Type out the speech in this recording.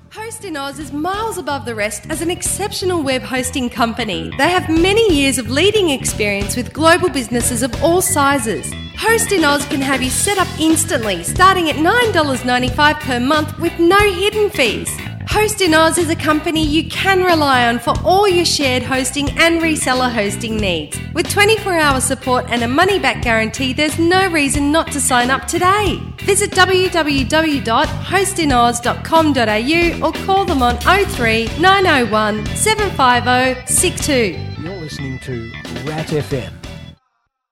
Host in Oz is miles above the rest as an exceptional web hosting company. They have many years of leading experience with global businesses of all sizes. Host in Oz can have you set up instantly, starting at $9.95 per month with no hidden fees. Host in Oz is a company you can rely on for all your shared hosting and reseller hosting needs. With 24-hour support and a money-back guarantee, there's no reason not to sign up today. Visit www.hostinoz.com.au or call them on 03 901 750 62. You're listening to Rat FM.